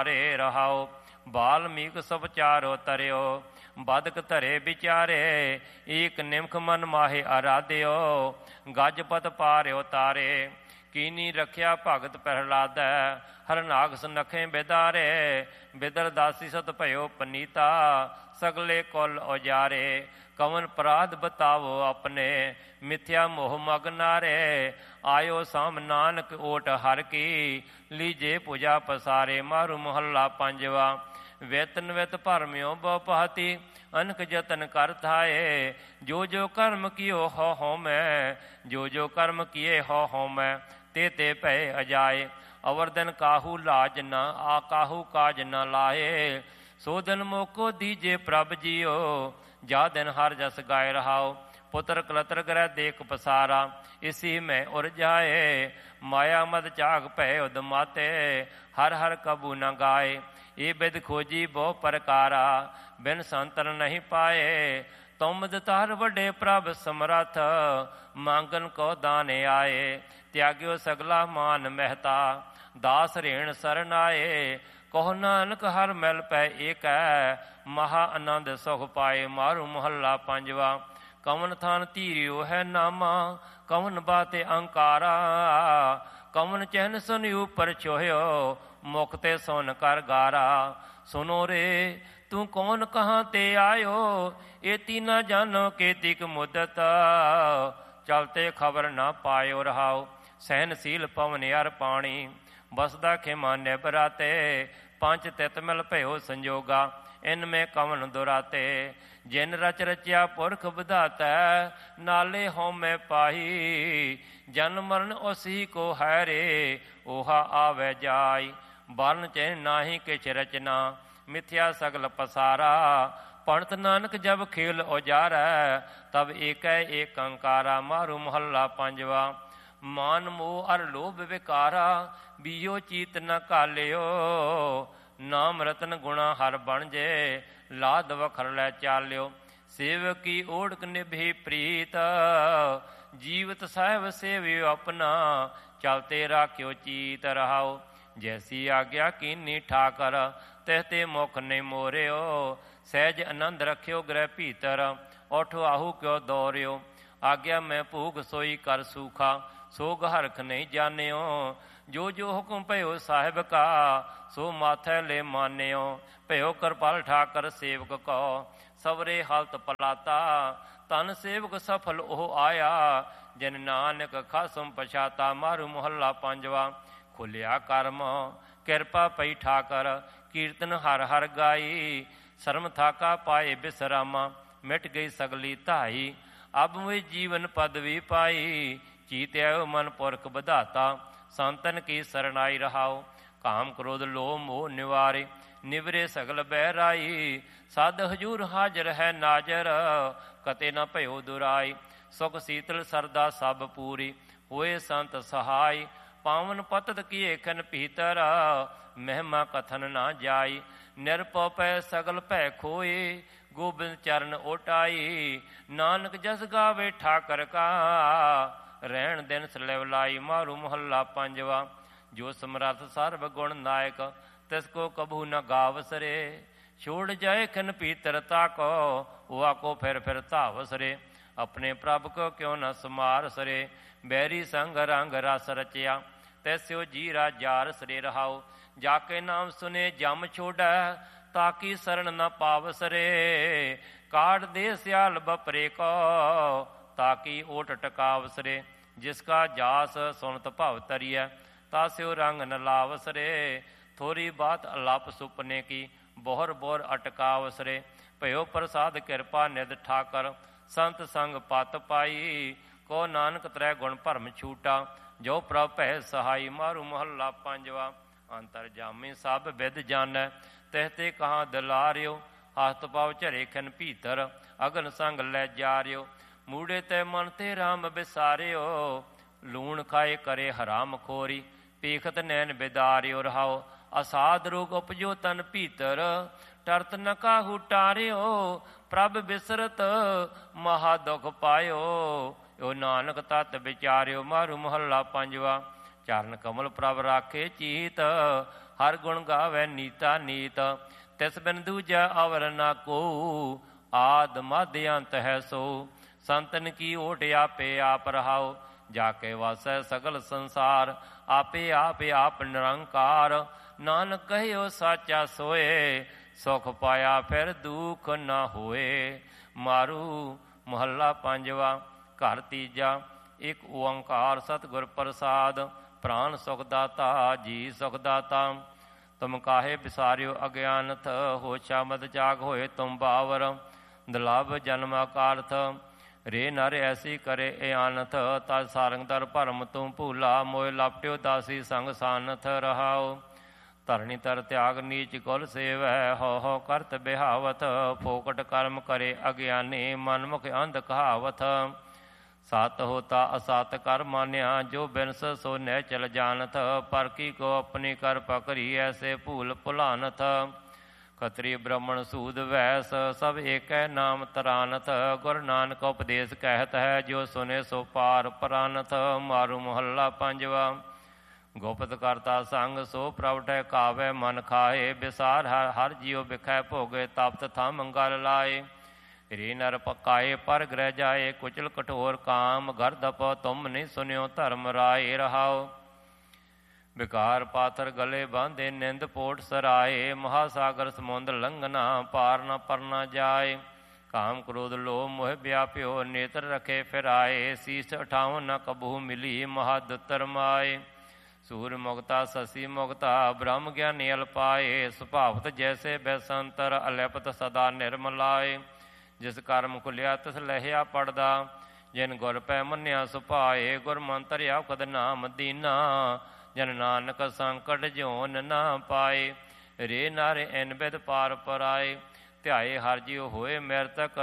ਰੇ ਰਹਾਓ। ਬਾਲਮੀਕ ਸਭ ਚਾਰੋ ਤਰਿਓ, ਬਦਕ ਧਰੇ ਵਿਚਾਰੇ। ਏਕ ਨਿਮਖ ਮਨ ਮਾਹੇ ਆਰਾਧਿਓ, ਗਜਪਤ ਪਾਰਿਓ ਤਾਰੇ। ਕੀਨੀ ਰਖਿਆ ਭਗਤ ਪ੍ਰਹਲਾਦੈ, ਹਰਨਾਗਸ ਨਖੇ ਬਿਦਾਰੇ। ਬਿਦਰ ਦਾਸੀ ਸਤ ਭਇਓ ਪਨੀਤਾ, ਸਗਲੇ ਕੁਲ ਉਜਾਰੇ। ਕਵਨ ਅਪਰਾਧ ਬਤਾਵੋ ਆਪਣੇ, ਮਿਥਿਆ ਮੋਹ ਮਗ ਨਾਰੇ। ਆਇਓ ਸਾਮ ਨਾਨਕ ਓਟ ਹਰ ਕੀ, ਲੀਜੇ ਪੂਜਾ ਪਸਾਰੇ। ਮਾਰੂ ਮਹੱਲਾ ਪੰਜਵਾ। ਵੇਤਨ ਵਿਤ ਭਰਮਿਓ ਬਹੁ ਪਹਤੀ, ਅਨਕ ਜਤਨ ਕਰ ਥਾਏ। ਜੋ ਜੋ ਕਰਮ ਕੀਓ ਹੋ ਮੈਂ, ਜੋ ਜੋ ਕਰਮ ਕੀਏ ਹੋ ਮੈਂ। ਤੇ ਤੇ ਭੈ ਅਜਾਏ, ਅਵਰ ਦਿਨ ਕਾਹੂ ਲਾਜ ਨ ਆ, ਕਾਹੂ ਕਾਜ ਨ ਲਾਏ। ਸੋ ਦਿਨ ਮੋਕੋ ਦੀਜੇ ਪ੍ਰਭ ਜੀਓ, ਜਾ ਦਿਨ ਹਰ ਜਸ ਗਾਏ ਰਹਾਓ। ਪੁੱਤਰ ਕਲਤਰ ਗ੍ਰਹਿ ਦੇਖ ਪਸਾਰਾ, ਇਸੀ ਮੈਂ ਉਰਜਾਏ। ਮਾਇਆ ਮਦ ਚਾਗ ਭੈ ਉਦਮਾਤੇ, ਹਰ ਹਰ ਕਬੂ ਨ ਗਾਏ। ਇਹ ਬਿਦ ਖੋਜੀ ਬਹੁ ਪ੍ਰਕਾਰਾ, ਬਿਨ ਸੰਤਨ ਨਹੀਂ ਪਾਏ। ਤੁਮ ਦਤਾਰ ਵੱਡੇ ਪ੍ਰਭ ਸਮਰੱਥ, ਮੰਗਨ ਕੋ ਦਾਨੇ ਆਏ। ਤਿਆਗਿਓ ਸਗਲਾ ਮਾਨ ਮਹਿਤਾ, ਦਾਸ ਰੇਣ ਸਰਨ ਆਏ। ਕਹੋ ਨਾਨਕ ਹਰ ਮਿਲ ਪੈ ਏਕੈ, ਮਹਾ ਆਨੰਦ ਸੁਖ ਪਾਏ। ਮਾਰੂ ਮਹੱਲਾ ਪੰਜਵਾ। ਕਵਨ ਥਾਨ ਧੀਰਿਓ ਹੈ ਨਾਮਾ, ਕਵਨ ਬਾਤੇ ਅੰਕਾਰਾ। ਕਵਨ ਚਹਿਨ ਸੁਨ ਉਪਰ ਚੋਹਿਓ, ਮੁਖ ਤੇ ਸੁਨ ਕਰ ਗਾਰਾ। ਸੁਨੋ ਰੇ ਤੂੰ ਕੌਣ ਕਹਾਂ ਤੇ ਆਇਓ, ਏਤੀ ਨਾ ਜਾਨੋ ਕੇਤਿਕ ਮੁਦਤ। ਚਲਤੇ ਖਬਰ ਨਾ ਪਾਇਓ ਰਹਾਓ। ਸਹਿਨਸ਼ੀਲ ਪਵਨ ਅਰ ਪਾਣੀ, ਬਸਦਾ ਖਿਮਾ ਨਿਬਰਾਤੇ। ਪੰਜ ਤਿਤ ਮਿਲ ਭਇਓ ਸੰਜੋਗਾ, ਇਨ ਮੈਂ ਕਵਨ ਦੁਰਾਤੇ। ਜਿਨ ਰਚ ਰਚਿਆ ਪੁਰਖ ਵਿਧਾਤੈ, ਨਾਲੇ ਹਉਮੈ ਪਾਈ। ਜਨਮ ਮਰਨ ਉਸੀ ਕੋ ਹੈ ਰੇ, ਓਹਾ ਆਵੈ ਜਾਈ। ਬਰਨ ਚਿਨ ਨਾਹੀ ਕਿਛ ਰਚਨਾ, ਮਿਥਿਆ ਸਗਲ ਪਸਾਰਾ। ਪੰਡਤ ਨਾਨਕ ਜਬ ਖੇਲ ਉਜਾਰੈ, ਤਬ ਏਕੈ ਏਕ ਅੰਕਾਰਾ। ਮਾਰੂ ਮਹੱਲਾ ਪੰਜਵਾ। ਮਾਨ ਮੋਹ ਅਰ ਲੋਭ ਵਿਕਾਰਾ, ਬੀਓ ਚੀਤ ਨ ਘਾਲਿਓ। ਨਾਮ ਰਤਨ ਗੁਣਾ ਹਰ ਬਣ ਜੇ, ਲਾਦ ਵਖਰ ਲੈ ਚਾਲਿਓ। ਸੇਵਕੀ ਓੜਕ ਨਿਭੇ ਪ੍ਰੀਤ, ਜੀਵਤ ਸਾਹਿਬ ਸੇਵਿਓ ਆਪਣਾ। ਚਲਤੇ ਰਾਖਿਓ ਚੀਤ ਰਹਾਓ। ਜੈਸੀ ਆਗਿਆ ਕੀਨੀ ਠਾਕਰ, ਤਿਹ ਤੇ ਮੁਖ ਨਹੀਂ ਮੋਰਿਓ। ਸਹਿਜ ਆਨੰਦ ਰਖਿਓ ਗ੍ਰਹਿ ਭੀਤਰ, ਉਠ ਆਹੂ ਕਿਉ ਦੌਰਿਓ। ਆਗਿਆ ਮੈਂ ਭੂਖ ਸੋਈ ਕਰ ਸੂਖਾ, ਸੋਗ ਹਰਖ ਨਹੀਂ ਜਾਣਿਓ। ਜੋ ਜੋ ਹੁਕਮ ਭਇਓ ਸਾਹਿਬ ਕਾ, ਸੋ ਮਾਥੈ ਲੈ ਮਾਨਿਓ। ਭਇਓ ਕਿਰਪਾਲ ਠਾਕਰ ਸੇਵਕ ਕੋ, ਸਵਰੇ ਹਲਤ ਪਲਾਤਾ। ਤਨ ਸੇਵਕ ਸਫਲ ਉਹ ਆਇਆ, ਜਿਨ ਨਾਨਕ ਖਾਸਮ ਪਛਾਤਾ। ਮਾਰੂ ਮੁਹੱਲਾ ਪੰਜਵਾ। ਖੁੱਲਿਆ ਕਰਮ ਕਿਰਪਾ ਪਈ ਠਾਕਰ, ਕੀਰਤਨ ਹਰ ਹਰ ਗਾਈ। ਸ਼ਰਮ ਥਾਕਾ ਪਾਏ ਬਿਸਰਾਮਾ, ਮਿਟ ਗਈ ਸਗਲੀ ਧਾਈ। ਅਬ ਮੁਝ ਜੀਵਨ ਪਦਵੀ ਪਾਈ, ਚੀਤ ਆਇਓ ਮਨ ਪੁਰਖ ਵਧਾਤਾ। ਸੰਤਨ ਕੀ ਸਰਨਾਈ ਰਹਾਓ। ਕਾਮ ਕ੍ਰੋਧ ਲੋਭ ਮੋਹ ਨਿਵਾਰੇ, ਨਿਵਰੇ ਸਗਲ ਬਹਿਰਾਈ। ਸਦ ਹਜੂਰ ਹਾਜ਼ਰ ਹੈ ਨਾਜ਼ਰ, ਕਤੇ ਨ ਭਇਓ ਦੁਰਾਈ। ਸੁਖ ਸੀਤਲ ਸਰਦਾ ਸਭ ਪੂਰੀ, ਹੋਏ ਸੰਤ ਸਹਾਈ। ਪਾਵਨ ਪਤਤ ਕੀਏ ਖਨ ਭੀਤਰ, ਮਹਿਮਾ ਕਥਨ ਨਾ ਜਾਈ। ਨਿਰਭਉ ਪੈ ਸਗਲ ਭੈ ਖੋਏ, ਗੋਬਿੰਦ ਚਰਨ ਓਟਾਈ। ਨਾਨਕ ਜਸ ਗਾਵੇ ਠਾਕਰ ਕਾ, ਰਹਿਣ ਦਿਨ ਸਲੈਵਲਾਈ। ਮਾਰੂ ਮੁਹੱਲਾ ਪੰਜਵਾ। ਜੋ ਸਮਰੱਥ ਸਰਬ ਗੁਣ ਨਾਇਕ, ਤਿਸ ਕੋ ਕਬੂ ਨ ਗਾਵਸਰੇ। ਛੋੜ ਜਾਏ ਖਨ ਭੀਤਰ ਤਾਕੋ, ਹੁਆ ਕੋ ਫਿਰ ਧਾਵਸਰੇ। ਆਪਣੇ ਪ੍ਰਭ ਕੋ ਕਿਉ ਨ ਸਮਾਰ ਸਰੇ, ਬੈਰੀ ਸੰਗ ਰੰਗ ਰਸ ਰਚਿਆ। ਤੈਸਿਓ ਜੀਰਾ ਜਾਰ ਸਰੇ ਰਹਾਓ। ਜਾ ਕੇ ਨਾਮ ਸੁਨੇ ਜਮ ਛੋੜੈ, ਤਾਕੀ ਸਰਣ ਨ ਪਾਵਸਰੇ। ਕਾੜ ਦੇ ਸਿਆਲ ਬਪਰੇ ਕੋ, ਤਾਕੀ ਓਟ ਟਕਾਵਸਰੇ। ਜਿਸ ਕਾ ਜਾਸ ਸੁਣਤ ਭਵ ਤਰੀਐ, ਤਾਸਿਓ ਰੰਗ ਨ ਲਾਵਸਰੇ। ਥੋਰੀ ਬਾਤ ਅਲਪ ਸੁਪਨੇ ਕੀ, ਬੋਹਰ ਬੋਰ ਅਟਕਾਵਸਰੇ। ਭਇਓ ਪ੍ਰਸਾਦ ਕਿਰਪਾ ਨਿਧ ਠਾਕਰ, ਸੰਤ ਸੰਗ ਪਤ ਪਾਈ। ਕੋ ਨਾਨਕ ਤ੍ਰੈ ਗੁਣ ਭਰਮ ਛੂਟਾ, ਜੋ ਪ੍ਰਭ ਭੈ ਸਹਾਈ। ਮਾਰੂ ਮੁਹੱਲਾ ਪੰਜਵਾ। ਅੰਤਰ ਜਾਮੀ ਸਭ ਵਿਦ ਜਾਣੈ, ਤਿਹ ਤੇ ਕਹਾਂ ਦਿਲਾਰਿਓ। ਹਸਤ ਪਾਉ ਝਰੇ ਖਨ ਭੀਤਰ, ਅਗਨ ਸੰਗ ਲੈ ਜਾਰਿਓ। ਮੂੜੇ ਤੇ ਮਨ ਤੇ ਰਾਮ ਵਿਸਾਰਿਓ, ਲੂਣ ਖਾਏ ਕਰੇ ਹਰਾਮ ਖੋਰੀ। ਪੀਖਤ ਨੈਣ ਬਿਦਾਰਿਓ ਰਹਾਓ। ਅਸਾਧ ਰੋਗ ਉਪਜੋ ਤਨ ਭੀਤਰ, ਟਰਤ ਨ ਕਾਹੂ ਟਾਰਿਓ। ਪ੍ਰਭ ਬਿਸਰਤ ਮਹਾ ਦੁਖ ਪਾਇਓ, ਓ ਨਾਨਕ ਤਤ ਵਿਚਾਰਿਓ। ਮਾਰੂ ਮੁਹੱਲਾ ਪੰਜਵਾ। ਚਰਨ ਕਮਲ ਪ੍ਰਭ ਰਾਖੇ ਚੀਤ, ਹਰ ਗੁਣ ਗਾਵੇ ਨੀਤਾ ਨੀਤ। ਤਿਸ ਬਿਨ ਦੂਜਾ ਅਵਰ ਨਾ ਕੋ, ਆਦ ਮਧ ਅੰਤ ਹੈ ਸੋ। ਸੰਤਨ ਕੀ ਓਟ ਆਪੇ ਆਪ ਰਹਾਓ, ਜਾ ਕੇ ਵਾਸੈ ਸਗਲ ਸੰਸਾਰ। ਆਪੇ ਆਪ ਨਿਰੰਕਾਰ, ਨਾਨਕ ਕਹਿਓ ਸਾਚਾ ਸੋਏ। ਸੁਖ ਪਾਇਆ ਫਿਰ ਦੁਖ ਨਾ ਹੋਏ। ਮਾਰੂ ਮਹੱਲਾ ਪੰਜਵਾ। ਘਰ ਤੀਜਾ। ਇੱਕ ਓੰਕਾਰ ਸਤਿਗੁਰ ਪ੍ਰਸਾਦ। ਪ੍ਰਾਨ ਸੁਖ ਦਾਤਾ ਜੀ ਸੁਖ ਦਾਤਾ। ਤੁਮ ਕਾਹੇ ਵਿਸਾਰਿਓ ਅਗਿਆਨਥ, ਹੋਛਾ ਮਦ ਜਾਗ ਹੋਏ ਤੁਮ ਬਾਵਰ। ਦੁਲਭ ਜਨਮ ਅਕਾਰਥ, ਰੇ ਨਰ ਐਸੀ ਕਰੇ ਇਆਨਥ। ਤਜ ਸਾਰੰਗ ਦਰ ਭਰਮ ਤੂੰ ਭੂਲਾ, ਮੋਇ ਲਪਟਿਓ ਦਾਸੀ ਸੰਗ ਸਾਨਥ ਰਹਾਓ। ਧਰਣੀ ਤਰ ਤਿਆਗ ਨੀਚ ਕੁਲ ਸੇਵੈ, ਹੋ ਹੋ ਕਰਤ ਬਿਹਾਵਤ। ਫੋਕਟ ਕਰਮ ਕਰੇ ਅਗਿਆਨੀ, ਮਨਮੁਖ ਅੰਧ ਕਹਾਵਤ। ਸਤ ਹੋਤਾ ਅਸਤ ਕਰ ਮਾਨਿਆ, ਜੋ ਬਿਨਸ ਸੋ ਨਹਿ ਚਲ ਜਾਨਥ। ਪਰ ਕੀ ਕੋ ਆਪਣੀ ਕਰ ਪਕਰੀ, ਐਸੇ ਭੂਲ ਭੁਲਾਨਥ। ਖਤਰੀ ਬ੍ਰਾਹਮਣ ਸੂਦ ਵੈਸ, ਸਭ ਏਕੈ ਨਾਮ ਤਰਾਨਥ। ਗੁਰ ਨਾਨਕ ਉਪਦੇਸ਼ ਕਹਿਤ ਹੈ, ਜੋ ਸੁਨੇ ਸੋ ਪਾਰ ਪਰਾਨਥ। ਮਾਰੂ ਮਹੱਲਾ ਪੰਜਵਾ। ਗੁਪਤ ਕਰਤਾ ਸੰਗ ਸੋ ਪ੍ਰਭ ਠਹਿਕਾਵੈ, ਮਨ ਖਾਏ ਵਿਸਾਰ ਹਰ। ਹਰ ਜੀਉ ਬਿਖੈ ਭੋਗੇ, ਤਪਤ ਥੰਮ ਗਲ ਲਾਏ। ਰੇ ਨਰ ਪਕਾਏ ਪਰ ਗ੍ਰਹਿ ਜਾਏ, ਕੁਚਲ ਕਠੋਰ ਕਾਮ। ਘਰ ਦਪ ਤੁਮ ਨਹੀਂ ਸੁਨਿਓ ਧਰਮ ਰਾਏ ਰਹਾਓ। ਵਿਕਾਰ ਪਾਥਰ ਗਲੇ ਬਾਂਧੇ, ਨਿੰਦ ਪੋਟ ਸਰਾਏ। ਮਹਾਸਾਗਰ ਸਮੁੰਦ ਲੰਘਨਾ, ਪਾਰ ਨਾ ਪਰ ਨਾ ਜਾਏ। ਕਾਮ ਕ੍ਰੋਧ ਲੋਭ ਮੋਹ ਵਿਆਪਿਓ, ਨੇਤਰ ਰਖੇ ਫਿਰਾਏ। ਸੀਸ ਉਠਾਉ ਨ ਕਬਹੂ ਮਿਲੀ, ਮਹਾਦੁੱਤਰ ਮਾਏ। ਸੂਰ ਮੁਕਤਾ ਸਸੀ ਮੁਕਤਾ, ਬ੍ਰਹਮ ਗਿਆਨੀ ਅਲਪਾਏ। ਸੁਭਾਵਤ ਜੈਸੇ ਬੈਸੰਤਰ, ਅਲਿਪਤ ਸਦਾ ਨਿਰਮਲਾਏ। ਜਿਸ ਕਰਮ ਖੁੱਲਿਆ ਤਿਸ ਲਹਿਆ ਪੜਦਾ, ਜਿਨ ਗੁਰ ਪੈ ਮੰਨਿਆ ਸੁਭਾਏ। ਗੁਰ ਮੰਤਰ ਆਖਦ ਨਾਮ ਦੀਨਾ, ਜਨ ਨਾਨਕ ਸੰਕਟ ਜੋਨ ਨਾ ਪਾਏ। ਰੇ ਨਰ ਐਨ ਬਿਦ ਪਾਰ ਪਰਾਏ, ਧਿਆਏ ਹਰ ਜਿਉ ਹੋਏ ਮਿਰਤਕ।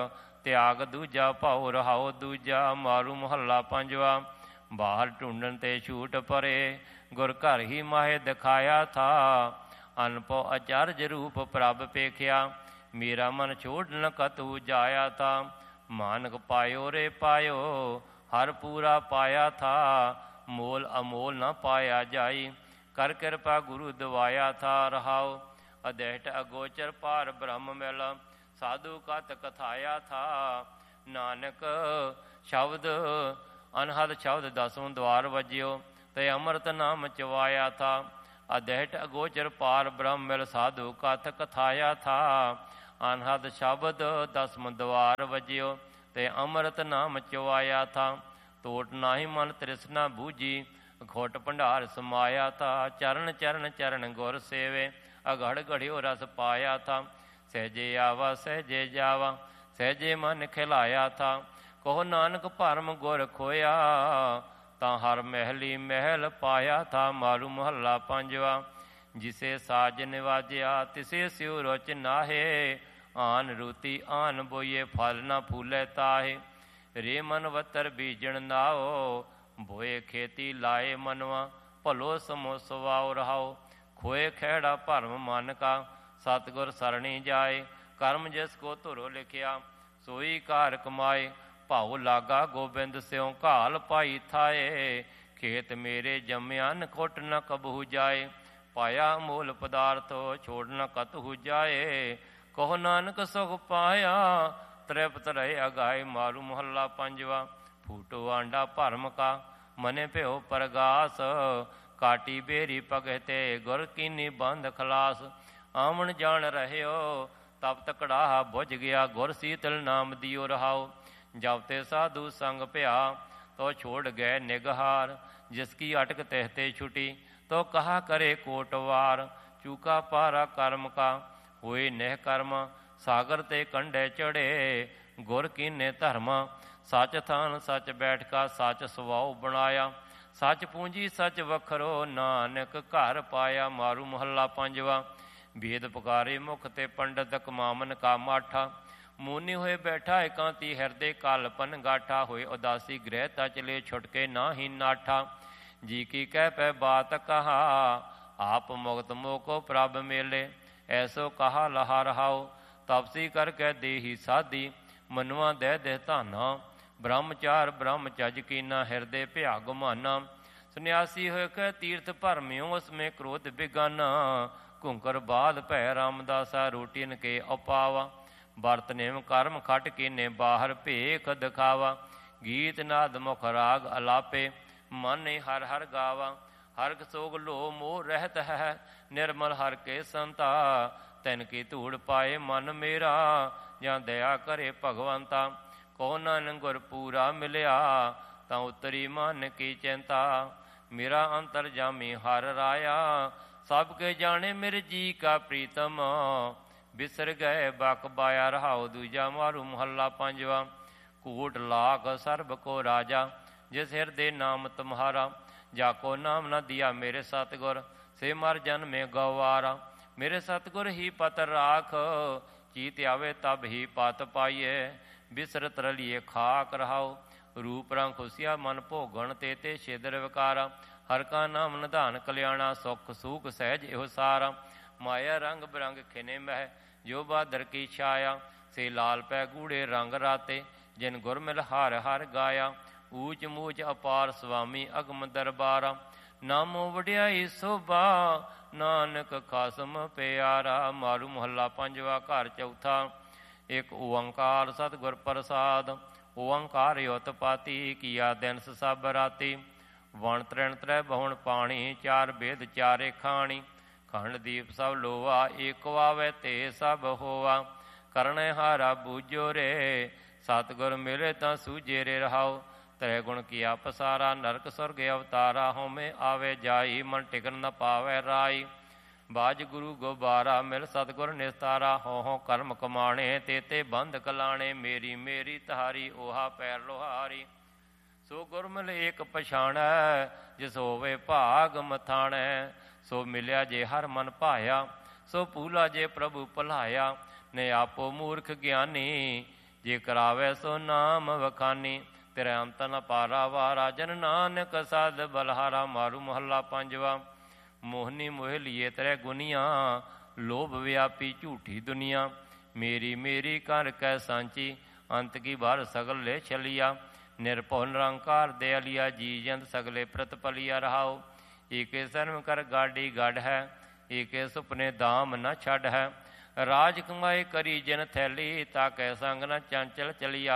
ਤਿਆਗ ਦੂਜਾ ਭਾਉ ਰਹਾਓ ਦੂਜਾ। ਮਾਰੂ ਮਹੱਲਾ ਪੰਜਵਾ। ਬਾਹਰ ਢੂੰਡਣ ਤੇ ਛੂਟ ਪਰੇ, ਗੁਰ ਘਰ ਹੀ ਮਾਹੇ ਦਿਖਾਇਆ ਥਾ। ਅਨਪੋ ਅਚਰਜ ਰੂਪ ਪ੍ਰਭ ਪੇਖਿਆ, ਮੇਰਾ ਮਨ ਛੋੜ ਨ ਕਤੂ ਜਾਇਆ ਥਾ। ਮਾਨਕ ਪਾਇਓ ਰੇ ਪਾਇਓ, ਹਰ ਪੂਰਾ ਪਾਇਆ ਥਾ। ਮੋਲ ਅਮੋਲ ਨ ਪਾਇਆ ਜਾਈ, ਕਰ ਕਿਰਪਾ ਗੁਰੂ ਦਵਾਇਆ ਥਾ ਰਹਾਓ। ਅਦਹਿਟ ਅਗੋਚਰ ਪਾਰ ਬ੍ਰਹਮ ਮਿਲ, ਸਾਧੂ ਕਤ ਕਥਾਇਆ ਥਾ। ਨਾਨਕ ਸ਼ਬਦ ਅਨਹਦ ਸ਼ਬਦ ਦਸੋਂ ਦਵਾਰ ਵਜਿਓ, ਤੇ ਅੰਮ੍ਰਿਤ ਨਾਮ ਚਵਾਇਆ ਥਾ। ਅਦਹਿਟ ਅਗੋਚਰ ਪਾਰ ਬ੍ਰਹਮ ਮਿਲ, ਸਾਧੂ ਕਥ ਕਥਾਇਆ ਥਾ। ਅਨਹਦ ਸ਼ਬਦ ਦਸਮ ਦਵਾਰ ਵਜਿਓ, ਤੇ ਅੰਮ੍ਰਿਤ ਨਾਮ ਚਵਾਇਆ ਥਾ। ਤੋਟ ਨਾਹੀ ਮਨ ਤ੍ਰਿਸ਼ਨਾ ਬੂਝੀ, ਖੋਟ ਭੰਡਾਰ ਸਮਾਇਆ ਥਾ। ਚਰਨ ਚਰਨ ਚਰਨ ਗੁਰ ਸੇਵੇ, ਅਗੜ ਗੜਿਓ ਰਸ ਪਾਇਆ ਥਾ। ਸਹਿਜੇ ਆਵਾ ਸਹਿਜੇ ਜਾਵਾ, ਸਹਿਜੇ ਮਨ ਖਿਲਾਇਆ ਥਾ। ਕਹੋ ਨਾਨਕ ਭਰਮ ਗੁਰ ਖੋਇਆ, ਤਾਂ ਹਰ ਮਹਿਲੀ ਮਹਿਲ ਪਾਇਆ ਥਾ। ਮਾਰੂ ਮਹੱਲਾ ਪੰਜਵਾ। ਜਿਸੇ ਸਾਜ ਨਿਵਾਜਿਆ, ਤਿਸੇ ਸਿਉ ਰੁਚ ਨਾਹੇ। ਆਨ ਰੂਤੀ ਆਨ ਬੋਈਏ, ਫਲ ਨਾ ਫੂਲੇ ਤਾਹੇ। ਰੇ ਮਨਵੱਤਰ ਬੀਜਣ ਨਾਓ, ਬੋਏ ਖੇਤੀ ਲਾਏ ਮਨਵਾ। ਭਲੋ ਸਮੋ ਸਵਾਉ ਰਹਾਓ, ਖੋਏ ਖਹਿੜਾ ਭਰਮ ਮਨ ਕਾ। ਸਤਿਗੁਰ ਸਰਣੀ ਜਾਏ, ਕਰਮ ਜਿਸ ਕੋ ਧੁਰੋ ਲਿਖਿਆ। ਸੋਈ ਕਾਰ ਕਮਾਏ, ਭਾਉ ਲਾਗਾ ਗੋਬਿੰਦ ਸਿਉ। ਘਾਲ ਪਾਈ ਥਾਏ, ਖੇਤ ਮੇਰੇ ਜੰਮਿਆ ਨਖੁੱਟ ਨ ਕਬਹੂ ਜਾਏ। ਪਾਇਆ ਮੂਲ ਪਦਾਰਥ, ਛੋੜ ਨ ਕਤਹੂ ਜਾਏ। ਕਹੋ ਨਾਨਕ ਸੁਖ ਪਾਇਆ, ਤ੍ਰਿਪਤ ਰਹੇ ਅਗਾਏ। ਮਾਰੂ ਮਹੱਲਾ ਪੰਜਵਾ। ਫੂਟੋ ਆਂਡਾ ਭਰਮ ਕਾ, ਮਨੇ ਭਿਓ ਪਰਗਾਸ। ਕਾਟੀ ਬੇਰੀ ਭਗਤੇ, ਗੁਰ ਕੀਨੀ ਬੰਧ ਖਲਾਸ। ਆਵਣ ਜਾਣ ਰਹਿਓ, ਤਬ ਤਕੜਾਹਾ ਬੁਝ ਗਿਆ। ਗੁਰ ਸੀਤਲ ਨਾਮ ਦਿਓ ਰਹਾਓ। ਜਬ ਤੇ ਸਾਧੂ ਸੰਗ ਭਿਆ, ਤੋ ਛੋੜ ਗਏ ਨਿਗਹਾਰ। ਜਿਸ ਕੀ ਅਟਕ ਤਿਹ ਤੇ ਛੁਟੀ, ਤੋ ਕਹਾ ਕਰੇ ਕੋਟਵਾਰ। ਚੂਕਾ ਪਾਰਾ ਕਰਮ ਕਾ, ਹੋਏ ਨਹਿ ਕਰਮ। ਸਾਗਰ ਤੇ ਕੰਢੇ ਚੜੇ, ਗੁਰ ਕੀਨੇ ਧਰਮ। ਸੱਚ ਥਾਨ ਸੱਚ ਬੈਠ ਕਾ, ਸੱਚ ਸੁਭਾਉ ਬਣਾਇਆ। ਸੱਚ ਪੂੰਜੀ ਸੱਚ ਵਖਰੋ, ਨਾਨਕ ਘਰ ਪਾਇਆ। ਮਾਰੂ ਮਹੱਲਾ ਪੰਜਵਾ। ਭੇਦ ਪੁਕਾਰੇ ਮੁਖ ਤੇ ਪੰਡਤ, ਕਮਾਮਨ ਕਾ ਮਾਠਾ। ਮੂਨੀ ਹੋਏ ਬੈਠਾ ਇਕਾਂਤੀ, ਹਿਰਦੇ ਕਲਪਨ ਗਾਠਾ। ਹੋਏ ਉਦਾਸੀ ਗ੍ਰਹਿ ਤਾ ਚਲੇ, ਛੁਟਕੇ ਨਾਹੀ ਨਾਠਾ। ਜੀ ਕੀ ਕਹਿ ਪੈ ਬਾਤ ਕਹਾ, ਆਪ ਮੁਕਤ ਮੋਕੋ ਪ੍ਰਭ ਮੇਲੇ। ਐਸੋ ਕਹਾ ਲਹਾ ਰਹਾਓ, ਤਪਸੀ ਕਰਕੇ ਦੇਹੀ ਸਾਧੀ। ਮਨਵਾ ਦਹਿ ਦਹਿ ਧਾਨਾ, ਬ੍ਰਹਮਚਾਰ ਬ੍ਰਹਮ ਚੱਜ ਕੀਨਾ। ਹਿਰਦੇ ਭਿਆ ਗੁਮਾਨਾ, ਸੰਨਿਆਸੀ ਹੋਇ ਕੈ ਤੀਰਥ ਭਰਮਿਓ ਉਸ ਮੇਂ ਕ੍ਰੋਧ ਬਿਗਾਨਾ। ਘੁੰਕਰ ਬਾਦ ਭੈ ਰਾਮਦਾਸਾ ਰੋਟੀਨ ਕੇ ਅਪਾਵਾ। ਵਰਤ ਨੇਮ ਕਰਮ ਖਟ ਕੀਨੇ ਬਾਹਰ ਭੇਖ ਦਿਖਾਵਾ। ਗੀਤ ਨਾਦ ਮੁਖ ਰਾਗ ਅਲਾਪੇ ਮਨ ਹਰ ਹਰ ਗਾਵਾ। ਹਰਕ ਸੋਗ ਲੋ ਮੋਹ ਰਹਿਤ ਹੈ ਨਿਰਮਲ ਹਰ ਕੇ ਸੰਤਾ। ਤੈਨ ਕੀ ਧੂੜ ਪਾਏ ਮਨ ਮੇਰਾ ਜਾਂ ਦਇਆ ਕਰੇ ਭਗਵੰਤਾ। ਕੋ ਨਾਨਕ ਗੁਰ ਪੂਰਾ ਮਿਲਿਆ ਤਾਂ ਉਤਰੀ ਮਨ ਕੀ ਚਿੰਤਾ। ਮੇਰਾ ਅੰਤਰ ਜਾਮੀ ਹਰ ਰਾਇਆ ਸਭ ਕੇ ਜਾਣੇ ਮੇਰੇ ਜੀ ਕਾ ਪ੍ਰੀਤਮ। ਬਿਸਰ ਗਏ ਬਕ ਬਾਇਆ ਰਹਾਉ ਦੂਜਾ ਮਾਰੂ ਮਹੱਲਾ ਪੰਜਵਾ। ਕੂਟ ਲਾਖ ਸਰਬ ਕੋ ਰਾਜਾ ਜਿਸ ਹਿਰਦੇ ਨਾਮ ਤੁਮਹਾਰਾ। ਜਾਕੋ ਨਾਮ ਨ ਦਿਆ ਮੇਰੇ ਸਤਿਗੁਰ ਸੇ ਮਰ ਜਨਮੇ ਗਵਾਰਾ। ਮੇਰੇ ਸਤਿਗੁਰ ਹੀ ਪਤ ਰਾਖ ਚੀਤ ਆਵੇ ਤਬ ਹੀ ਪਤ ਪਾਈਏ। ਬਿਸਰਤ ਰਲੀਏ ਖਾਕ ਰਹਾਓ ਰੂਪ ਰੰਗ ਖੁਸ਼ੀਆ ਮਨ ਭੋਗਣ ਤੇ ਛੇਦਰ ਵਿਕਾਰਾ। ਹਰ ਕਾ ਨਾਮ ਨਿਧਾਨ ਕਲਿਆਣਾ ਸੁਖ ਸੂਖ ਸਹਿਜ ਇਹੋ ਸਾਰਾ। ਮਾਇਆ ਰੰਗ ਬਿਰੰਗ ਖਿਨੇ ਮਹਿ ਜੋ ਬਾਦਰ ਕੀ ਛਾਇਆ। ਸੇ ਲਾਲ ਪੈ ਗੂੜੇ ਰੰਗ ਰਾਤੇ ਜਿਨ ਗੁਰ ਮਿਲ ਹਰ ਹਰ ਗਾਇਆ। ਊਚ ਮੂਚ ਅਪਾਰ ਸੁਆਮੀ ਅਗਮ ਦਰਬਾਰਾ। ਨਾਮੋ ਵਡਿਆਈ ਸੋਭਾ ਨਾਨਕ ਖਾਸਮ ਪਿਆਰਾ। ਮਾਰੂ ਮਹੱਲਾ ਪੰਜਵਾ ਘਰ ਚੌਥਾ। ਇੱਕ ਓੰਕਾਰ ਸਤਿਗੁਰ ਪ੍ਰਸਾਦ। ਓੰਕਾਰ ਉਤਪਾਤੀ ਕੀਆ ਦਿਨਸ ਸਭ ਰਾਤੀ। ਵਣ ਤ੍ਰਿਣ ਤ੍ਰੈ ਬਹੁਣ ਪਾਣੀ ਚਾਰ ਬੇਦ ਚਾਰੇ ਖਾਣੀ। ਖੰਡ ਦੀਪ ਸਭ ਲੋਆ ਏਕ ਆਵੇ ਤੇ ਸਭ ਹੋਆ। ਕਰਨੇ ਹਾਰਾ ਬੂਝੋ ਰੇ ਸਤਿਗੁਰ ਮਿਲੇ ਤਾਂ ਸੂਝੇ ਰੇ ਰਹਾਓ। ਤ੍ਰੈ ਗੁਣ ਕੀਆ ਪਸਾਰਾ ਨਰਕ ਸੁਰਗ ਅਵਤਾਰਾ। ਹੋਮੇ ਆਵੇ ਜਾਈ ਮਨ ਟਿਕਣ ਨ ਪਾਵੇ ਰਾਈ। ਬਾਜ ਗੁਰੂ ਗੋਬਾਰਾ ਮਿਲ ਸਤਿਗੁਰ ਨਿਸਤਾਰਾ। ਹੋ ਕਰਮ ਕਮਾਣੇ ਤੇ ਬੰਧ ਕਲਾਣੇ। ਮੇਰੀ ਮੇਰੀ ਤਹਾਰੀ ਓਹਾ ਪੈਰ ਲੋਹਾਰੀ। ਸੋ ਗੁਰ ਮਿਲ ਏਕ ਪਛਾਣੈ ਜਿਸ ਹੋਵੇ ਭਾਗ ਮਥਾਣੈ। ਸੋ ਮਿਲਿਆ ਜੇ ਹਰ ਮਨ ਭਾਇਆ ਸੋ ਭੂਲਾ ਜੇ ਪ੍ਰਭੂ ਭੁਲਾਇਆ। ਨੇ ਆਪੋ ਮੂਰਖ ਗਿਆਨੀ ਜੇ ਕਰਾਵੇ ਸੋ ਨਾਮ ਵਖਾਨੀ। ਤੇਰੇ ਅੰਤ ਨ ਪਾਰਾ ਵਾਰਾ ਜਨ ਨਾਨਕ ਸਦ ਬਲਹਾਰਾ। ਮਾਰੂ ਮਹੱਲਾ ਪੰਜਵਾ। ਮੋਹਨੀ ਮੋਹ ਲੀਏ ਤੇਰੇ ਗੁਨੀਆਂ ਲੋਭ ਵਿਆਪੀ ਝੂਠੀ ਦੁਨੀਆ। ਮੇਰੀ ਮੇਰੀ ਕਰ ਕੈ ਸਾਂਚੀ ਅੰਤ ਕੀ ਬਾਰ ਸਗਲ ਲੈ ਛਲਿਆ। ਨਿਰਭਉ ਨਿਰੰਕਾਰ ਦੇ ਅਲੀਆ ਜੀ ਜੰਤ ਸਗਲੇ ਪ੍ਰਤਪਲਿਆ ਰਹਾਓ। ਏਕੇ ਸਰਮ ਕਰ ਗਾਡੀ ਗੜ ਹੈ ਏਕੇ ਸੁਪਨੇ ਦਾਮ ਨ ਛੱਡ ਹੈ। ਰਾਜ ਕਮਾਏ ਕਰੀ ਜਿਨ ਥੈਲੀ ਤਾਕੈ ਸੰਗ ਨ ਚੰਚਲ ਚਲਿਆ।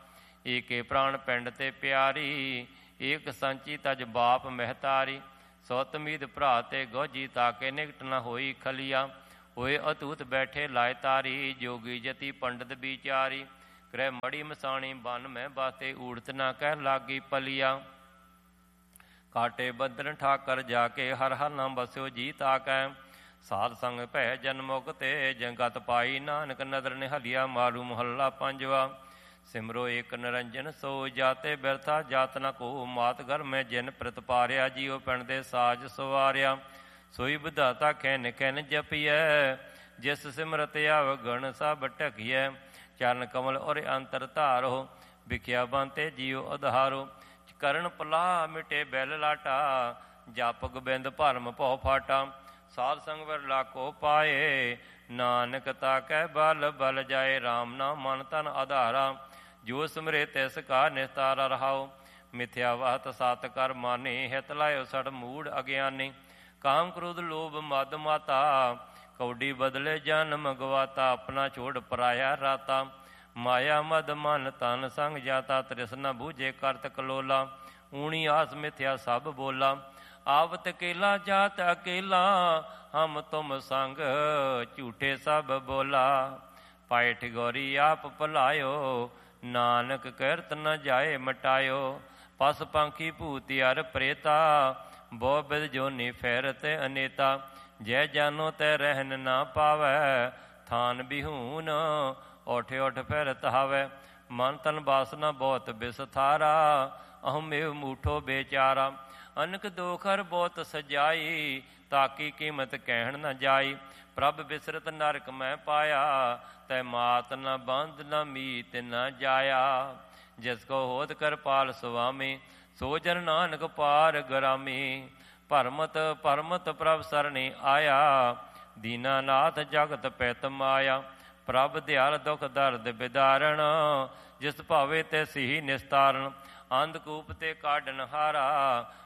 ਏਕੇ ਪ੍ਰਾਣ ਪਿੰਡ ਤੇ ਪਿਆਰੀ ਏਕ ਸੰਚੀ ਤਜ ਬਾਪ ਮਹਿਤਾਰੀ। ਸੋਤ ਮੀਦ ਭਰਾ ਤੇ ਗੋਜੀ ਤਾਕੇ ਨਿਕਟ ਨ ਹੋਈ ਖਲਿਆ। ਹੋਏ ਅਤੂਤ ਬੈਠੇ ਲਾਇ ਤਾਰੀ ਜੋਗੀ ਜਤੀ ਪੰਡਤ ਵਿਚਾਰੀ। ਕਰੈ ਮੜੀ ਮਸਾਣੀ ਬਨ ਮੈਂ ਬਾਤੇ ਊੜਤ ਨਾ ਕਹਿ ਲਾਗੀ ਪਲਿਆ। ਕਾਟੇ ਬੰਧਨ ਠਾਕਰ ਜਾ ਕੇ ਹਰ ਹਰ ਨਾਮ ਬਸਿਓ ਜੀ ਤਾਕੈ। ਸਾਧ ਸੰਗ ਭੈ ਜਨ ਮੁਕਤੇ ਜੰਗਤ ਪਾਈ ਨਾਨਕ ਨਦਰ ਨਿਹਲਿਆ। ਮਾਰੂ ਮਹੱਲਾ ਪੰਜਵਾ। ਸਿਮਰੋ ਏਕ ਨਿਰੰਜਨ ਸੋ ਜਾਤੇ ਬਿਰਥਾ ਜਾਤ ਨ ਕੋ। ਮਾਤ ਘਰ ਮੈਂ ਜਿਨ ਪ੍ਰਤਪਾਰਿਆ ਜੀਉ ਪਿੰਡ ਦੇ ਸਾਜ ਸਵਾਰਿਆ। ਸੋਈ ਵਿਧਾਤਾ ਖੈਨ ਖੈਨ ਜਪੀਐ ਜਿਸ ਸਿਮਰਤ ਆਵਗਣ ਸਭ ਢਕੀਐ। ਚਰਨ ਕਮਲ ਔਰ ਅੰਤਰ ਧਾਰੋ ਵਿਖਿਆ ਬੰਤੇ ਜੀਉ ਉਧਾਰੋ। ਕਰਨ ਪਲਾ ਮਿਟੇ ਬੈਲ ਲਾਟਾ ਜਪ ਗੋਬਿੰਦ ਭਰਮ ਭਉ ਫਾਟਾ। ਸਾਧ ਸੰਗ ਵਿਰਲਾ ਕੋ ਪਾਏ ਨਾਨਕ ਤਾਕੈ ਬਲ ਬਲ ਜਾਏ। ਰਾਮ ਨਾਮ ਮਨ ਤਨ ਆਧਾਰਾ ਜੋ ਸਿਮਰੇ ਤਿਸ ਕਾ ਨਿਸਤਾਰਾ ਰਹਾਓ। ਮਿਥਿਆ ਵਹਤ ਸਤ ਕਰ ਮਾਨੇ ਹਿਤ ਲਾਇਓ ਸੜ ਮੂੜ ਅਗਿਆਨੀ। ਕਾਮ ਕ੍ਰੋਧ ਲੋਭ ਮਦ ਮਾਤਾ ਕੌਡੀ ਬਦਲੇ ਜਨਮ ਗਵਾਤਾ। ਆਪਣਾ ਛੋੜ ਪਰਾਇਆ ਰਾਤਾ ਮਾਇਆ ਮਦ ਮਨ ਤਨ ਸੰਗ ਜਾਤਾ। ਤ੍ਰਿਸ਼ਨਾ ਬੂਝੇ ਕਰਤ ਕਲੋਲਾ ਊਣੀ ਆਸ ਮਿਥਿਆ ਸਭ ਬੋਲਾ। ਆਵਤ ਅਕੇਲਾ ਜਾਤ ਅਕੇਲਾ ਹਮ ਤੁਮ ਸੰਗ ਝੂਠੇ ਸਭ ਬੋਲਾ। ਪਾਏ ਠਿਗੋਰੀ ਆਪ ਭੁਲਾਇਓ ਨਾਨਕ ਕਿਰਤ ਨ ਜਾਏ ਮਟਾਇਓ। ਪਸ ਪੰਖੀ ਭੂਤ ਅਰ ਪ੍ਰੇਤਾ ਬਹੁ ਬਿਦ ਜੋਨੀ ਫੇਰਤ ਅਨੇਤਾ। ਜੈ ਜਾਨੋ ਤੈ ਰਹਿਨ ਨਾ ਪਾਵੈ ਥਾਨ ਬਿਹੂਨ ਉਠ ਉਠ ਫਿਰ ਤਹਾਵੈ। ਮਨ ਤਨ ਬਾਸਨਾ ਬਹੁਤ ਬਿਸਥਾਰਾ ਅਹਮੇਵ ਮੂਠੋ ਬੇਚਾਰਾ। ਅਨਕ ਦੋਖਰ ਬਹੁਤ ਸਜਾਈ ਤਾਕੀ ਕੀਮਤ ਕਹਿਣ ਨ ਜਾਈ। ਪ੍ਰਭ ਬਿਸਰਤ ਨਰਕ ਮੈਂ ਪਾਇਆ ਤੈ ਮਾਤ ਨ ਬੰਧ ਨ ਮੀਤ ਨ ਜਾਇਆ। ਜਿਸ ਕੋ ਹੋਤ ਕਿਰਪਾਲ ਸੁਆਮੀ ਸੋ ਜਨ ਨਾਨਕ ਪਾਰ ਗਰਾਮੀ। ਭਰਮਤ ਭਰਮਤ ਪ੍ਰਭ ਸਰਣੀ ਆਇਆ ਦੀਨਾਨਾਥ ਜਗਤ ਪਿਤ ਮਾਇਆ। ਪ੍ਰਭ ਦਿਆਲ ਦੁਖ ਦਰਦ ਬਿਦਾਰਣ ਜਿਸ ਭਾਵੇ ਤੇ ਸਿਹੀ ਨਿਸਤਾਰਨ। ਅੰਧਕੂਪ ਤੇ ਕਾਢਨ ਹਾਰਾ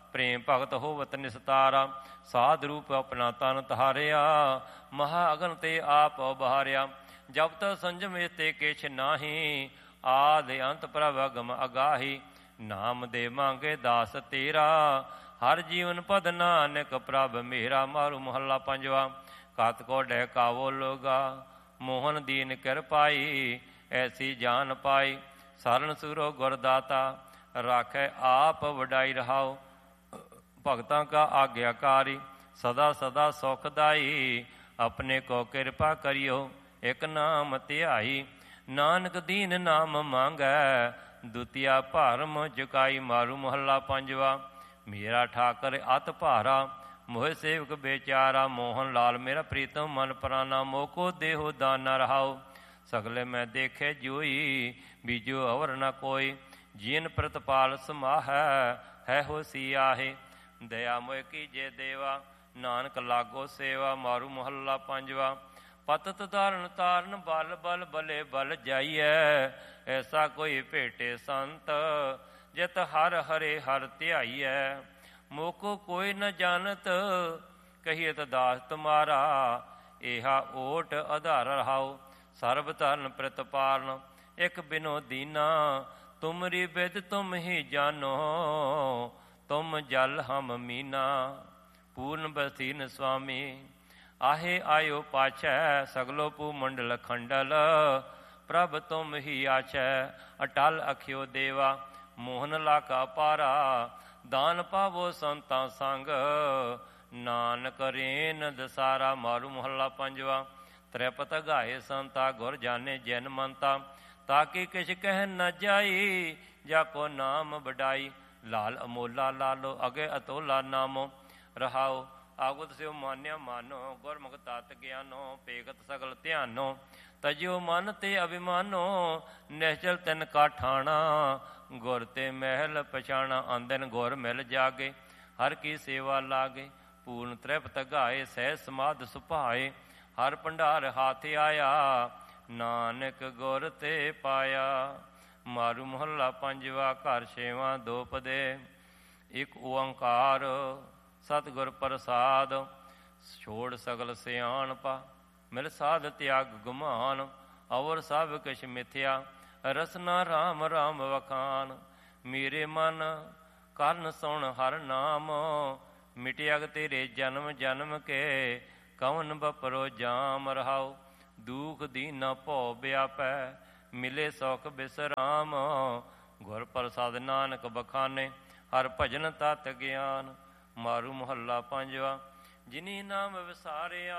ਪ੍ਰੇਮ ਭਗਤ ਹੋਵਤ ਨਿਸਤਾਰਾ। ਸਾਧ ਰੂਪ ਆਪਣਾ ਤਨ ਧਾਰਿਆ, ਮਹਾ ਅਗਨ ਤੇ ਆਪ ਉਬਾਰਿਆ। ਜਬ ਤਕ ਸੰਜਮ ਤੇ ਕਿਛ ਨਾਹੀ, ਆਦਿ ਅੰਤ ਪ੍ਰਭ ਅਗਮ ਅਗਾਹੀ। ਨਾਮ ਦੇ ਮੰਗੇ ਦਾਸ ਤੇਰਾ, ਹਰ ਜੀਵਨ ਪਦ ਨਾਨਕ ਪ੍ਰਭ ਮੇਰਾ। ਮਾਰੂ ਮਹੱਲਾ ਪੰਜਵਾ। ਕਤ ਕੋ ਡਹਿਕਾਵੋ ਲੋਗਾ, ਮੋਹਨ ਦੀਨ ਕਿਰਪਾਈ। ਐਸੀ ਜਾਨ ਪਾਈ, ਸਰਨ ਸੁਰੋ ਗੁਰਦਾਤਾ। ਰਾਖੈ ਆਪ ਵਡਾਈ ਰਹਾਓ, ਭਗਤਾਂ ਕਾ ਆਗਿਆਕਾਰੀ। ਸਦਾ ਸਦਾ ਸੁਖਦਾਈ, ਆਪਣੇ ਕੋ ਕਿਰਪਾ ਕਰਿਓ। ਇਕ ਨਾਮ ਧਿਆਈ, ਨਾਨਕ ਦੀਨ ਨਾਮ ਮੰਗੈ। ਦੁਤੀਆ ਭਰਮ ਜੁਕਾਈ। ਮਾਰੂ ਮਹੱਲਾ ਪੰਜਵਾ। ਮੇਰਾ ਠਾਕਰ ਅਤ ਭਾਰਾ, ਮੋਹਿ ਸੇਵਕ ਬੇਚਾਰਾ। ਮੋਹਨ ਲਾਲ ਮੇਰਾ ਪ੍ਰੀਤਮ ਮਨ ਪ੍ਰਾਨਾ, ਮੋਕੋ ਦੇਹੋ ਦਾਨਾ ਰਹਾਓ। ਸਗਲੇ ਮੈਂ ਦੇਖੇ ਜੋਈ, ਬੀਜੋ ਅਵਰ ਨ ਕੋਈ। ਜੀਨ ਪ੍ਰਤਪਾਲ ਸਮਾਹੈ, ਹੈ ਹੋਸੀ ਆਹੇ। ਦਇਆ ਮੋਇ ਕੀਜੇ ਦੇਵਾ, ਨਾਨਕ ਲਾਗੋ ਸੇਵਾ। ਮਾਰੂ ਮਹੱਲਾ ਪੰਜਵਾ। ਪਤਤ ਧਾਰਨ ਤਾਰਨ, ਬਲ ਬਲ ਬਲੇ ਬਲ ਜਾਈਐ। ਐਸਾ ਕੋਈ ਭੇਟੇ ਸੰਤ, ਜਿਤ ਹਰ ਹਰੇ ਹਰ ਧਿਆਈਐ। ਮੋਕੋ ਕੋਈ ਨ ਜਾਣਤ, ਕਹੀਤ ਦਾਸ ਤੁਮਾਰਾ। ਇਹਾ ਓਟ ਆਧਾਰ ਰਹਾਓ, ਸਰਬ ਧਰਨ ਪ੍ਰਤਪਾਲਨ। ਇਕ ਬਿਨੋ ਦੀਨਾ, ਤੁਮਰੀ ਬਿਦ ਤੁਮ ਹੀ ਜਾਨੋ। ਤੁਮ ਜਲ ਹਮ ਮੀਨਾ, ਪੂਰਨ ਬਸੀਨ ਸੁਆਮੀ। ਆਹੇ ਆਇਓ ਪਾਛੈ, ਸਗਲੋ ਭੂ ਮੰਡਲ ਖੰਡਲ। ਪ੍ਰਭ ਤੁਮ ਹੀ ਆਛੈ, ਅਟਲ ਅਖਿਓ ਦੇਵਾ। ਮੋਹਨ ਲਾਕਾ ਪਾਰਾ, ਦਾਨ ਪਾਵੋ ਸੰਤਾਂ ਸੰਗ। ਨਾਨਕ ਰੇਨ ਦਸਾਰਾ। ਮਾਰੂ ਮਹੱਲਾ ਪੰਜਵਾ। ਤ੍ਰੈਪਤ ਗਾਏ ਸੰਤਾ, ਗੁਰ ਜਾਣੇ ਜਨ ਮੰਤਾ। ਤਾਕਿ ਕਿਛ ਕਹਿ ਨ ਜਾਈ, ਜਾ ਕੋ ਨਾਮ ਵਡਾਈ। ਲਾਲ ਅਮੋਲਾ ਲਾਲੋ, ਅਗੇ ਅਤੋਲਾ ਨਾਮੋ ਰਹਾਓ। ਆਗੁਤ ਸਿਓ ਮਾਨਿਆ ਮਾਨੋ, ਗੁਰਮੁਖ ਤਤ ਗਿਆਨੋ। ਪੇਗਤ ਸਗਲ ਧਿਆਨੋ, ਤਜਿਓ ਮਨ ਤੇ ਅਭਿਮਾਨੋ। ਨਿਹਚਲ ਤਿਨ ਕਾ ਠਾਣਾ, ਗੁਰ ਤੇ ਮਹਿਲ ਪਛਾਣਾ। ਆਂਦਨ ਗੁਰ ਮਿਲ ਜਾਗੇ, ਹਰ ਕੀ ਸੇਵਾ ਲਾਗੇ। ਪੂਰਨ ਤ੍ਰਿਪਤ ਗਾਏ, ਸਹਿ ਸਮਾਧ ਸੁਭਾਏ। ਹਰ ਭੰਡਾਰ ਹਾਥ ਆਇਆ, ਨਾਨਕ ਗੁਰ ਤੇ ਪਾਇਆ। ਮਾਰੂ ਮਹੱਲਾ ਪੰਜਵਾ। ਘਰ ਛੇਵਾਂ। ਦੋਪਦੇ। ਇਕ ਓੰਕਾਰ ਸਤਿਗੁਰ ਪ੍ਰਸਾਦ, ਛੋੜ ਸਗਲ ਸਿਆਣਪਾ। ਮਿਲ ਸਾਧ ਤਿਆਗ ਗੁਮਾਨ, ਅਵਰ ਸਭ ਕਿਛ ਮਿਥਿਆ। ਰਸਨਾ ਰਾਮ ਰਾਮ ਵਖਾਨ। ਮੇਰੇ ਮਨ ਕਰਨ ਸੁਣ ਹਰ ਨਾਮ, ਮਿਟਿਆਗ ਤੇਰੇ ਜਨਮ ਜਨਮ ਕੇ। ਕਵਨ ਬਪਰੋ ਜਾਮ ਰਹਾਓ, ਦੂਖ ਦੀਨਾ ਭਉ ਵਿਆਪੈ। ਮਿਲੇ ਸੁਖ ਬਿਸਰਾਮ, ਗੁਰ ਪ੍ਰਸਾਦ ਨਾਨਕ ਬਖਾਨੇ। ਹਰ ਭਜਨ ਤਤ ਗਿਆਨ। ਮਾਰੂ ਮਹੱਲਾ ਪੰਜਵਾ। ਜਿਨੀ ਨਾਮ ਵਿਸਾਰਿਆ,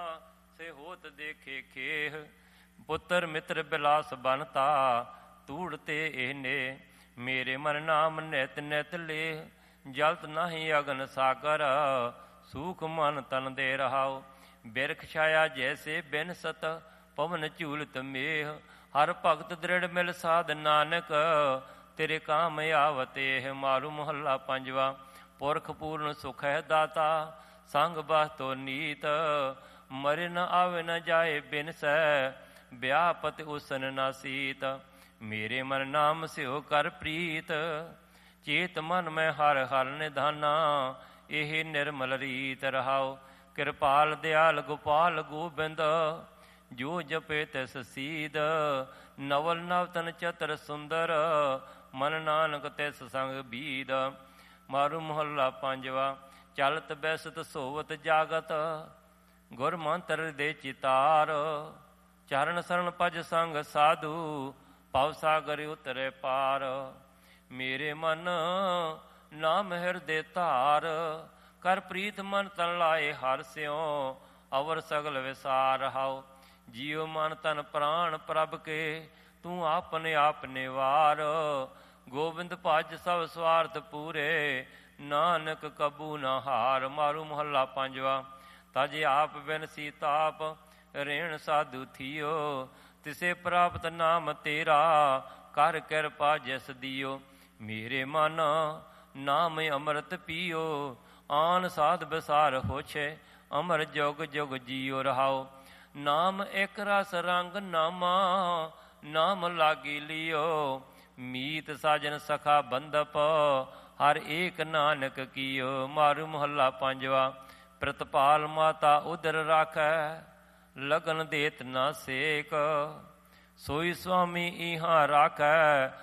ਸੇ ਹੋਤ ਦੇਖੇ ਖੇਹ। ਪੁੱਤਰ ਮਿੱਤਰ ਬਿਲਾਸ ਬਨਤਾ, ਤੂੜ ਤੇ ਇਹਨੇ। ਮੇਰੇ ਮਨ ਨਾਮ ਨਿਤ ਨਿਤ ਲੇਹ। ਜਲਤ ਨਾਹੀ ਅਗਨ ਸਾਗਰ, ਸੂਖ ਮਨ ਤਨ ਦੇ ਰਹਾਓ। ਬਿਰਖ ਛਾਇਆ ਜੈਸੇ ਬਿਨ ਸਤ, ਪਵਨ ਝੂਲਤ ਮੇਹ। ਹਰ ਭਗਤ ਦ੍ਰਿੜ ਮਿਲ ਸਾਧ ਨਾਨਕ, ਤੇਰੇ ਕਾਮ ਆਵਤੇਹ। ਮਾਰੂ ਮਹੱਲਾ ਪੰਜਵਾ। ਪੁਰਖ ਪੂਰਨ ਸੁਖ ਹੈ ਦਾਤਾ, ਸੰਗ ਬਸਤੋ ਨੀਤ। ਮਰਿ ਨ ਆਵੇ ਨ ਜਾਏ ਬਿਨਸੈ, ਵਿਆਪਤ ਉਸਨ ਨਾ ਸੀਤ। ਮੇਰੇ ਮਨ ਨਾਮ ਸਿਓ ਕਰ ਪ੍ਰੀਤ, ਚੇਤ ਮਨ ਮੈਂ ਹਰ ਹਰ ਨਿਧਾਨਾ। ਇਹ ਨਿਰਮਲ ਰੀਤ ਰਹਾਓ। ਕਿਰਪਾਲ ਦਿਆਲ ਗੋਪਾਲ ਗੋਬਿੰਦ, ਜੋ ਜਪੇ ਤਿਸ ਸੀਦ। ਨਵਲ ਨਵਤਨ ਚਤਰ ਸੁੰਦਰ, ਮਨ ਨਾਨਕ ਤਿਸ ਸੰਗ ਬੀਦ। ਮਾਰੂ ਮਹੱਲਾ ਪੰਜਵਾ। ਚਲਤ ਬੈਸਤ ਸੋਵਤ ਜਾਗਤ, ਗੁਰ ਮੰਤਰ ਦੇ ਚਿਤਾਰ। ਚਰਨ ਸਰਣ ਭਜ ਸੰਗ ਸਾਧੂ, ਭਵ ਸਾਗਰ ਉਤਰੇ ਪਾਰ। ਮੇਰੇ ਮਨ ਨਾਮ ਹਿਰਦੇ ਧਾਰ, ਕਰ ਪ੍ਰੀਤ ਮਨ ਤਨ ਲਾਏ ਹਰ ਸਿਉ। ਅਵਰ ਸਗਲ ਵਿਸਾਰ ਰਹਾਓ। ਜੀਉ ਮਨ ਤਨ ਪ੍ਰਾਣ ਪ੍ਰਭ ਕੇ, ਤੂੰ ਆਪਨੇ ਆਪਨੇ ਵਾਰ। ਗੋਬਿੰਦ ਭਜ ਸਭ ਸਵਾਰਥ ਪੂਰੇ, ਨਾਨਕ ਕਬੂ ਨਾ ਹਾਰ। ਮਾਰੂ ਮਹੱਲਾ ਪੰਜਵਾ। ਤਜ ਆਪ ਬਿਨ ਸੀਤਾਪ, ਰੇਣ ਸਾਧੂ ਥੀਓ। ਤਿਸੇ ਪ੍ਰਾਪਤ ਨਾਮ ਤੇਰਾ, ਕਰ ਕਿਰਪਾ ਜਿਸ ਦਿਓ। ਮੇਰੇ ਮਨ ਨਾਮ ਅੰਮ੍ਰਿਤ ਪੀਓ, ਆਨ ਸਾਧ ਬਸਾਰ ਹੋਛੇ। ਅਮਰ ਜੁਗ ਜੁਗ ਜੀਓ ਰਹਾਓ। ਨਾਮ ਇਕ ਰਸ ਰੰਗ ਨਾਮਾ, ਨਾਮ ਲਾਗੀ ਲਿਓ। ਮੀਤ ਸਾਜਨ ਸਖਾ ਬੰਦਪ, ਹਰ ਏਕ ਨਾਨਕ ਕੀਓ। ਮਾਰੂ ਮਹੱਲਾ ਪੰਜਵਾ। ਪ੍ਰਤਪਾਲ ਮਾਤਾ ਉਦਰ ਰਾਖੈ, ਲਗਨ ਦੇਤ ਨਾ ਸੇਕ। ਸੋਈ ਸੁਆਮੀ ਇਹਾਂ ਰਾਖੈ,